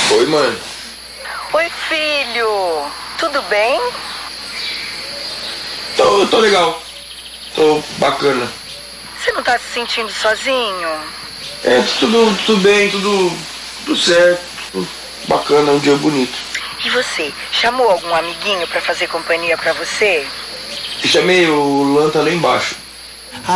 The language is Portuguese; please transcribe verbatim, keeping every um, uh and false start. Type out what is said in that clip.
Oi, mãe. Oi, filho. Tudo bem? Tô, tô legal. Tô bacana. Você não tá se sentindo sozinho? É, tudo, tudo bem, tudo, tudo certo. Tudo bacana, é um dia bonito. E você, chamou algum amiguinho pra fazer companhia pra você? Chamei, o Luan tá lá embaixo.